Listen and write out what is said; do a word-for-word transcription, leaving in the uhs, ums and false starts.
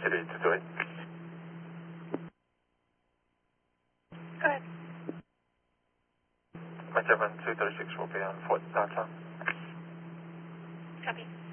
City two two eight. Go ahead. My seven two thirty-six will be on Fort downtown. Copy.